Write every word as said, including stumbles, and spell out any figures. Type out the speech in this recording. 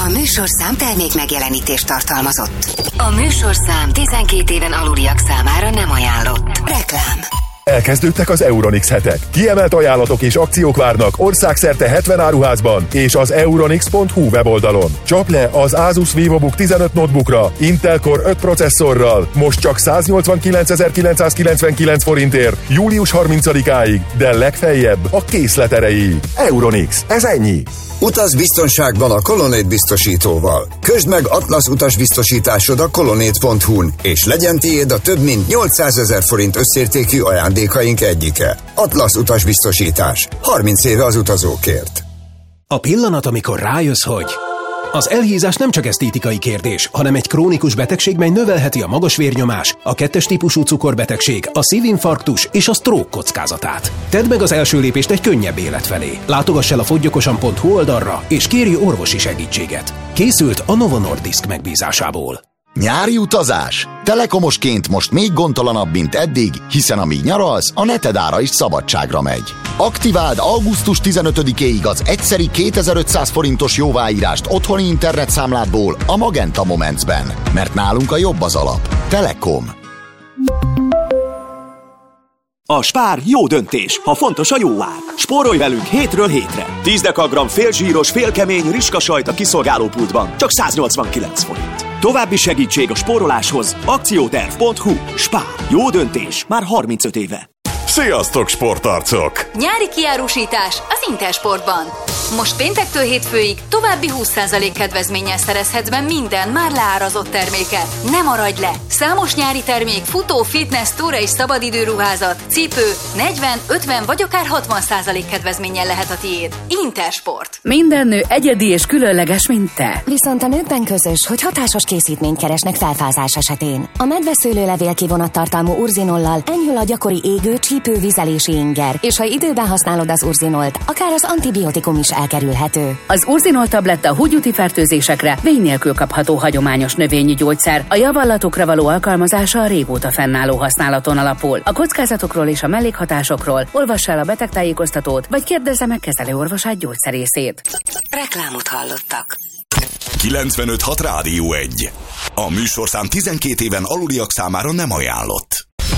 A műsorszám termék megjelenítést tartalmazott. A műsorszám tizenkét éven aluliak számára nem ajánlott. Reklám. Elkezdődtek az Euronics hetek. Kiemelt ajánlatok és akciók várnak országszerte hetven áruházban és az euronics pont hu weboldalon. Csap le az Asus VivoBook tizenöt notebookra Intel Core öt processzorral most csak száznyolcvankilencezer-kilencszázkilencvenkilenc forintért július harmincadikáig, de legfeljebb a készlet erejéig. Euronics, ez ennyi. Utaz biztonságban a Colonnade biztosítóval. Közd meg Atlasz utasbiztosításod a colonnade pont hu-n, és legyen tiéd a több mint nyolcszázezer forint összértékű ajándékaink egyike. Atlasz utasbiztosítás. harminc éve az utazókért. A pillanat, amikor rájössz, hogy az elhízás nem csak esztétikai kérdés, hanem egy krónikus betegség, mely növelheti a magas vérnyomás, a kettes típusú cukorbetegség, a szívinfarktus és a stroke kockázatát. Tedd meg az első lépést egy könnyebb élet felé. Látogass el a foggyokosan pont hu oldalra, és kérj orvosi segítséget. Készült a Novo Nordisk megbízásából. Nyári utazás? Telekomosként most még gondtalanabb, mint eddig, hiszen amíg nyaralsz, a neted ára is szabadságra megy. Aktiváld augusztus tizenötödikéig az egyszeri kétezer-ötszáz forintos jóváírást otthoni internetszámládból a Magenta Momentsben, mert nálunk a jobb az alap. Telekom. A Spár jó döntés, ha fontos a jó ár. Spórolj velünk hétről hétre. tíz dekagram félzsíros, félkemény riskasajt a kiszolgálópultban, csak száznyolcvankilenc forint. További segítség a spóroláshoz akcióterv pont hu. Spár. Jó döntés. Már harmincöt éve. Sziasztok, sportarcok! Nyári kiárusítás az Intersportban. Most péntektől hétfőig további húsz százalék kedvezménnyel szerezhetsz be minden már leárazott terméket. Ne maradj le! Számos nyári termék, futó, fitness, túra és szabadidőruházat, cipő, negyven, ötven vagy akár hatvan százalék kedvezménnyel lehet a tiéd. Intersport. Minden nő egyedi és különleges, mint te. Viszont a nőkben közös, hogy hatásos készítményt keresnek felfázás esetén. A medveszőlőlevél kivonattartalmú urzinollal enyhül a gyakori égő, csípő, vizelési inger, és ha időben használod az urzinolt, akár az antibiotikum is elkerülhető. Az urzinol tabletta húgyúti fertőzésekre vény nélkül kapható hagyományos növényi gyógyszer. A javallatokra való alkalmazása a régóta fennálló használaton alapul. A kockázatokról és a mellékhatásokról olvass el a betegtájékoztatót, vagy kérdezze meg kezelőorvosát, gyógyszerészét. Reklámot hallottak. kilencvenöt hat Rádió egy. A műsorszám tizenkét éven aluliak számára nem ajánlott.